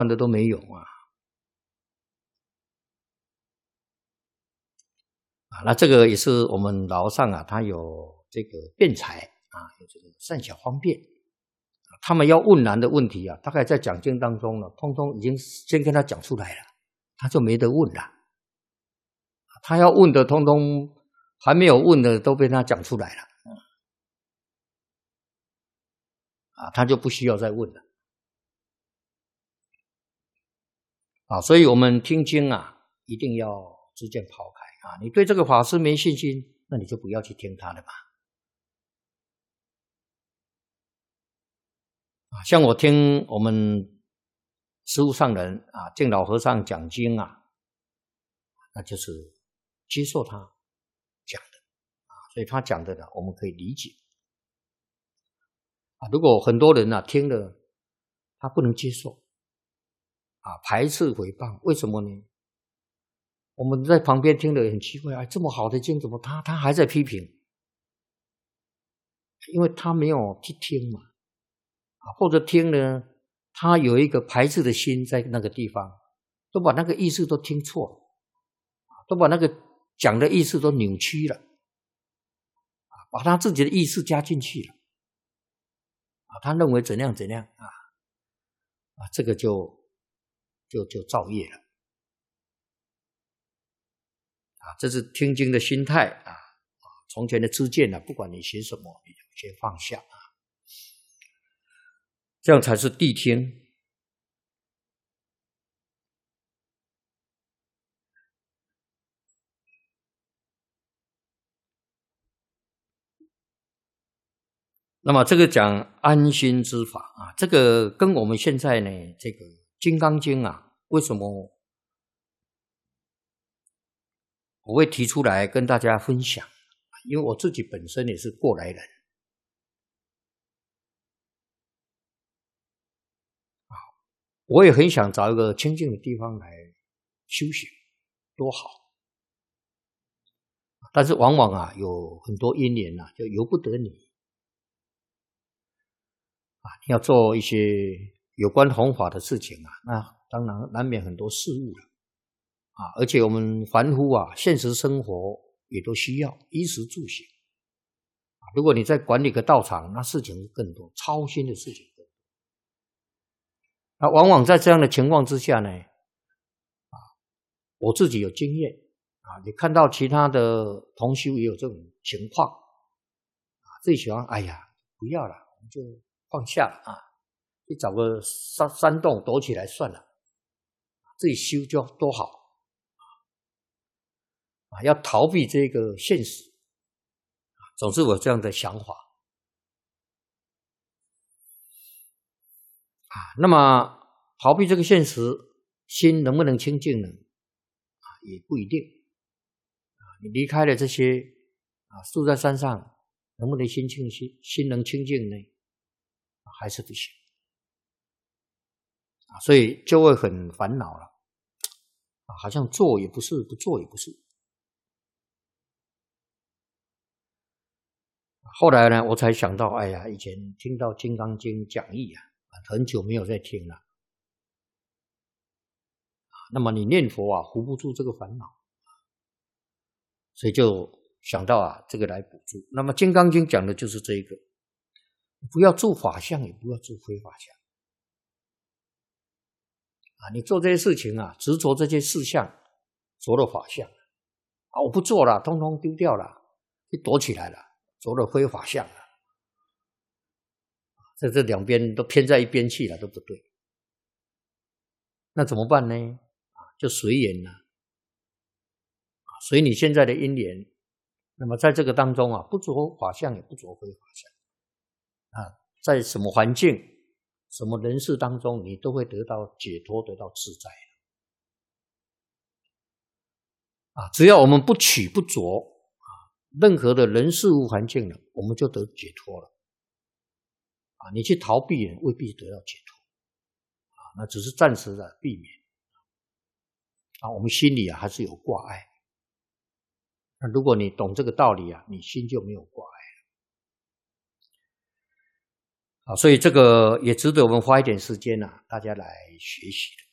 的都没有啊。那这个也是我们老和尚啊，他有这个辩才啊，有这个善巧方便。他们要问难的问题啊，大概在讲经当中呢，通通已经先跟他讲出来了，他就没得问了。他要问的，通通还没有问的都被他讲出来了，他就不需要再问了。所以我们听经啊，一定要知见抛开啊。你对这个法师没信心，那你就不要去听他的吧。像我听我们师父上人啊，净老和尚讲经啊，那就是接受他讲的所以他讲的呢，我们可以理解如果很多人听了他不能接受排斥诽谤，为什么呢？我们在旁边听了很奇怪这么好的经怎么他还在批评？因为他没有去听嘛或者听呢他有一个排斥的心在那个地方，都把那个意思都听错了都把那个讲的意思都扭曲了把他自己的意思加进去了他认为怎样怎样这个就造业了这是听经的心态从前的知见不管你学什么，你就先放下这样才是谛听。那么这个讲安心之法这个跟我们现在呢这个《金刚经》为什么我会提出来跟大家分享？因为我自己本身也是过来人我也很想找一个清净的地方来修行，多好！但是往往有很多因缘就由不得你你要做一些有关弘法的事情那当然难免很多事物了而且我们凡夫现实生活也都需要衣食住行如果你在管理个道场，那事情更多，操心的事情更多往往在这样的情况之下呢我自己有经验你看到其他的同修也有这种情况自己喜欢哎呀不要了，我们就放下了你找个山洞躲起来算了，自己修就多好要逃避这个现实总是有这样的想法那么逃避这个现实，心能不能清净呢也不一定你离开了这些住在山上能不能心能清净呢还是不行所以就会很烦恼了好像做也不是，不做也不是后来呢我才想到哎呀以前听到《金刚经》讲义很久没有再听了那么你念佛扶不住这个烦恼所以就想到这个来补助。那么《金刚经》讲的就是这个不要住法相，也不要住非法相你做这些事情执着这些事项，着了法相我不做了，通通丢掉了，就躲起来了，着了非法相了这两边都偏在一边去了，都不对那怎么办呢就随缘了随你现在的因缘那么在这个当中不着法相也不着非法相在什么环境什么人事当中你都会得到解脱，得到自在只要我们不取不着任何的人事物环境了，我们就得解脱了你去逃避未必得到解脱那只是暂时的避免我们心里还是有挂碍那如果你懂这个道理你心就没有挂碍所以这个也值得我们花一点时间大家来学习的。